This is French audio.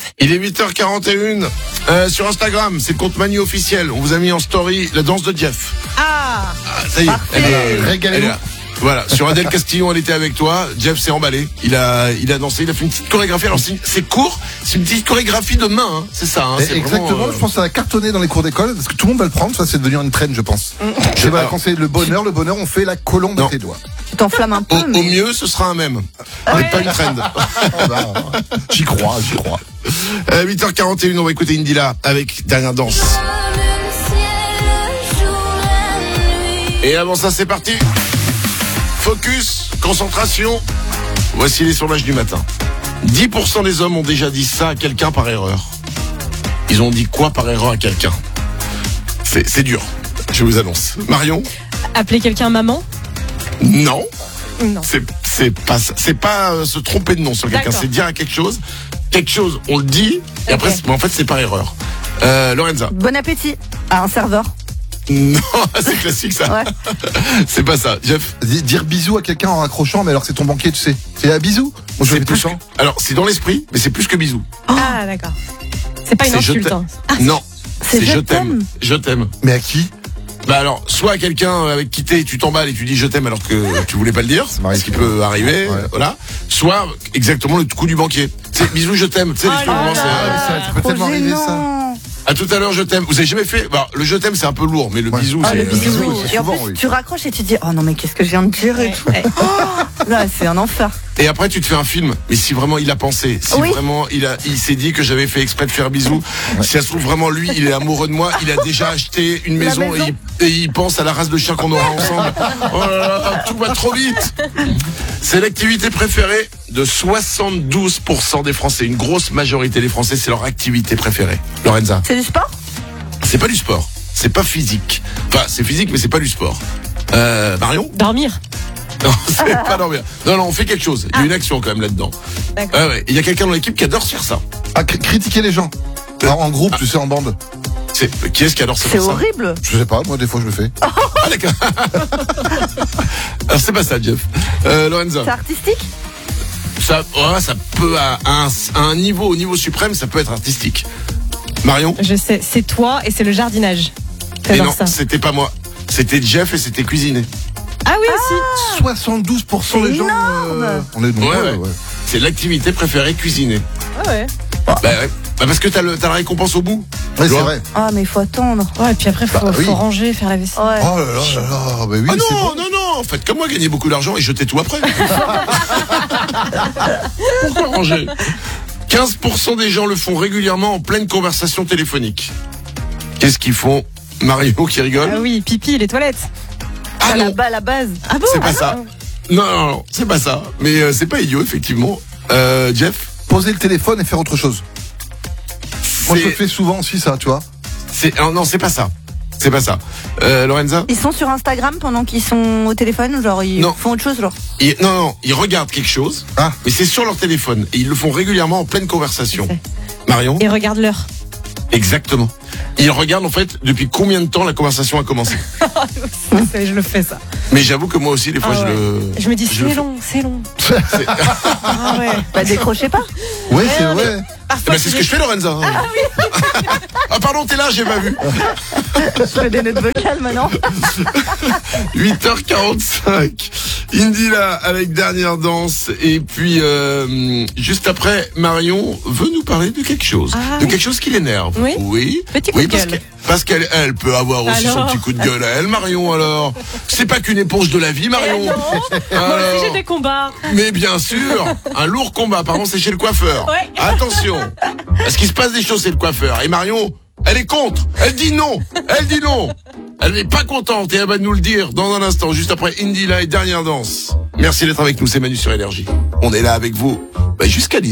Il est 8h41. Sur Instagram, c'est le compte Manu officiel. On vous a mis en story la danse de Jeff. Ah, Ça y est, elle est Régalez-nous. là. Voilà, sur Adèle Castillon, elle était avec toi. Jeff s'est emballé. Il a dansé, il a fait une petite chorégraphie. Alors c'est court, c'est une petite chorégraphie de main, hein. C'est ça. Hein. C'est Exactement, vraiment, je pense que ça va cartonner dans les cours d'école parce que tout le monde va le prendre. Ça, c'est devenir une trend, je pense. Et voilà, quand c'est le bonheur, on fait la colombe Non. à tes doigts. Tu t'enflammes un peu, Au mais... mieux, ce sera un mème. Mais pas une trend. J'y crois. 8h41, on va écouter Indila avec Dernière Danse. Et avant ça, c'est parti. Focus, concentration. Voici les sondages du matin. 10% des hommes ont déjà dit ça à quelqu'un par erreur. Ils ont dit quoi par erreur à quelqu'un? C'est dur, je vous annonce. Marion? appeler quelqu'un maman? Non. Non. C'est pas ça. C'est pas se tromper de nom sur quelqu'un, D'accord. c'est dire à quelque chose, on le dit, et après, en fait, c'est par erreur. Lorenza? Bon appétit à un serveur. Non, c'est classique ça. Ouais. C'est pas ça. Jeff? Dire bisous à quelqu'un en raccrochant, mais alors c'est ton banquier, tu sais. C'est un bisou. Moi, je C'est le fais tout le plus temps. Alors, c'est dans l'esprit, mais c'est plus que bisous. Ah, d'accord. C'est pas une C'est je insulte. t'aime. Hein. Non. C'est je t'aime. Je t'aime. Mais à qui? Bah alors, soit à quelqu'un avec qui tu t'emballes et tu dis je t'aime alors que tu voulais pas le dire, m'arrive ce qui peut arriver, Ouais. voilà. Soit exactement le coup du banquier. C'est bisous, je t'aime. Tu sais, les trucs, vraiment, c'est, Ça peut tellement arriver, ça. à tout à l'heure, je t'aime. Vous avez jamais fait? Bah, le je t'aime, c'est un peu lourd, mais le Ouais. bisou, Ah, c'est. le bisou. c'est Et en souvent, plus, oui. tu raccroches et tu dis, oh non, mais qu'est-ce que je viens de dire et tout. Ouais. Là, c'est un enfer. Et après, tu te fais un film. Mais si vraiment il a pensé, si Oui. vraiment il s'est dit que j'avais fait exprès de faire bisou, si ça se trouve vraiment lui, il est amoureux de moi, il a déjà acheté une La maison, maison. et il pense à la race de chien qu'on aura ensemble. Oh là là, tout va trop vite. C'est l'activité préférée de 72% des Français. Une grosse majorité des Français, c'est leur activité préférée. Lorenza? C'est du sport? C'est pas du sport. C'est pas physique. Enfin, c'est physique, mais c'est pas du sport. Marion? Dormir. Non, c'est pas dormir. Non, on fait quelque chose. Il y a une action quand même là-dedans. D'accord. Ouais. Il y a quelqu'un dans l'équipe qui adore faire ça. À critiquer les gens. Alors, en groupe, tu sais, en bande. Qui est-ce qui adore C'est faire ça? horrible. Je sais pas, moi, des fois, je le fais. Ah, d'accord. Alors, c'est pas ça, Jeff. Lorenza. C'est artistique? Ça peut, à un niveau, au niveau suprême, ça peut être artistique. Marion? Je sais, c'est toi et c'est le jardinage. Mais J'adore non, ça. c'était pas moi. C'était Jeff et c'était cuisiner. Ah oui, aussi. 72% des gens. On est nombreux, Ouais. C'est l'activité préférée, cuisiner. Ah ouais. Bah ouais. Bah parce que t'as la récompense au bout. Ouais, Tu c'est vois? vrai. Ah, mais il faut attendre. Ouais, et puis après, faut oui. ranger, faire la vaisselle. Ouais. Oh là là là là, bah oui, Ah c'est bon. non, faites comme moi, gagnez beaucoup d'argent et jetez tout après. Pourquoi ranger? 15% des gens le font régulièrement en pleine conversation téléphonique. Qu'est-ce qu'ils font? Mario qui rigole. Ah oui, pipi, les toilettes. Ah non, La base. Ah bon? c'est pas ça. Non, c'est pas ça. Mais c'est pas idiot, effectivement. Jeff? Poser le téléphone et faire autre chose. Moi, je le C'est- fais souvent aussi, ça, tu vois. Non, c'est pas ça. C'est pas ça. Lorenza? Ils sont sur Instagram pendant qu'ils sont au téléphone, genre ils Non. font autre chose, genre. Non, ils regardent quelque chose, Ah. mais c'est sur leur téléphone. Et ils le font régulièrement en pleine conversation. C'est Marion? Et regarde l'heure. Exactement. Ils regardent en fait depuis combien de temps la conversation a commencé. Je le fais ça. Mais j'avoue que moi aussi, des fois, Ah ouais. Je me dis, je le c'est fais. long, c'est long. Ah ouais. Bah décrochez pas. Ouais, c'est non, mais- vrai. Eh ben, c'est ce que je fais, Lorenza. Ah pardon, t'es là, j'ai pas vu. Je fais des notes vocales maintenant. 8h45. Indila avec Dernière Danse. Et puis, juste après, Marion veut nous parler de quelque chose. Ah, de oui. quelque chose qui l'énerve. Oui. Petit coup de parce gueule. parce qu'elle elle peut avoir aussi son Alors petit coup de gueule à elle, Marion, alors. C'est pas qu'une éponge de la vie, Marion. Eh non. Moi aussi, j'ai des combats. Mais bien sûr, un lourd combat. Pardon, c'est chez le coiffeur. Ouais. Attention, parce qu'il se passe des choses, c'est le coiffeur. Et Marion, elle est contre. Elle dit non. Elle dit non. Elle n'est pas contente et elle va nous le dire dans un instant, juste après Indila et Dernière Danse. Merci d'être avec nous, c'est Manu sur Énergie. On est là avec vous jusqu'à 10.